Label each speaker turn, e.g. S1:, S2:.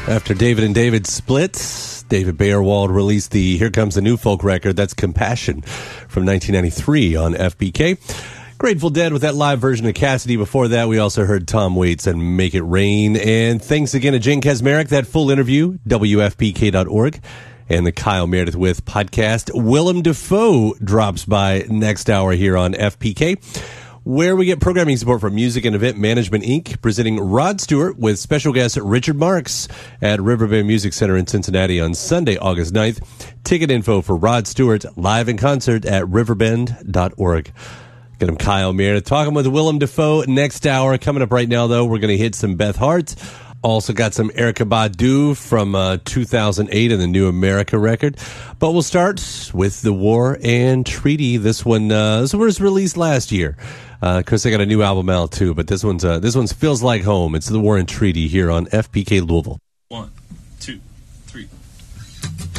S1: After David and David split, David Bayerwald released the Here Comes the New Folk record. That's Compassion from 1993 on FPK. Grateful Dead with that live version of Cassidy. Before that, we also heard Tom Waits and Make It Rain. And thanks again to Jane Kasmerick. That full interview, WFPK.org. And the Kyle Meredith With podcast. Willem Dafoe drops by next hour here on FPK, where we get programming support from Music and Event Management, Inc., presenting Rod Stewart with special guest Richard Marx at Riverbend Music Center in Cincinnati on Sunday, August 9th. Ticket info for Rod Stewart live in concert at riverbend.org. Get him Kyle Meredith talking with Willem Dafoe next hour. Coming up right now, though, we're going to hit some Beth Hart. Also got some Erykah Badu from 2008 and the New America record. But we'll start with The War and Treaty. This one was released last year. Of course, they got a new album out, too. But this one's Feels Like Home. It's The War and Treaty here on FPK Louisville.
S2: 1, 2, 3,